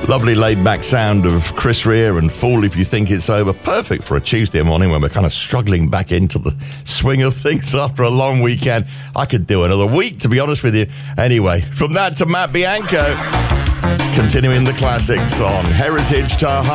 Lovely laid-back sound of Chris Rea and Fool If You Think It's Over. Perfect for a Tuesday morning when we're kind of struggling back into the swing of things after a long weekend. I could do another week, to be honest with you. Anyway, from that to Matt Bianco, continuing the classics on Heritage to